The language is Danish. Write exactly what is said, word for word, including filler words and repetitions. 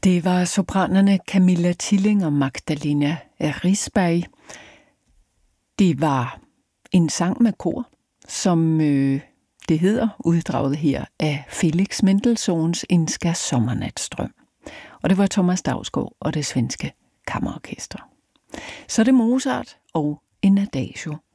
Det var sopranerne Camilla Tilling og Magdalena Risberg. Det var en sang med kor, som øh, det hedder, uddraget her af Felix Mendelssohns En Skær Sommernatstrøm. Og det var Thomas Dausgaard og det svenske kammerorkester. Så er det Mozart og en adagio